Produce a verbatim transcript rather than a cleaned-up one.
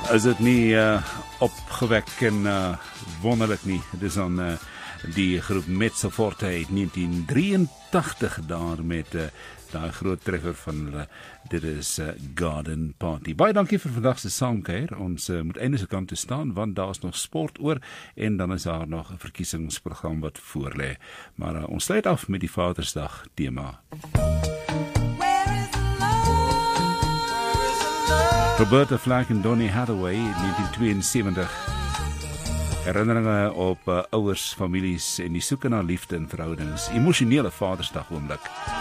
Is dit nie uh, opgewek en uh, wonderlik nie. Dit is dan uh, die groep Mezzo Forte uit negentien drieëntagtig daar met uh, daai groot treffer van hulle. Dit is uh, Garden Party. Baie dankie vir vandag se saamkuier. Ons uh, moet einde se kant toe staan want daar is nog sport oor en dan is daar nog 'n verkiesingsprogram wat voorlê. Maar uh, ons sluit af met die Vadersdag tema. Roberta Flack en Donny Hathaway in negentien tweeënsewentig. Herinneringe op uh, ouers, families en die soeke na liefde en verhoudings. Emosionele Vadersdag oomblik.